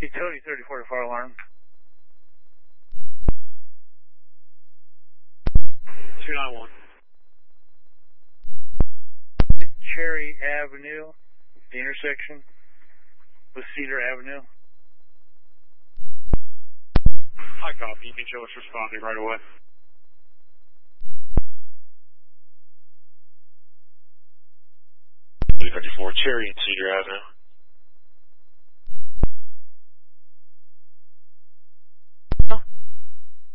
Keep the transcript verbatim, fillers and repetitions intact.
Utility thirty-four to fire alarm. two nine one. Cherry Avenue, the intersection with Cedar Avenue. Hi, copy. You can show us responding right away. thirty-four, Cherry and Cedar Avenue.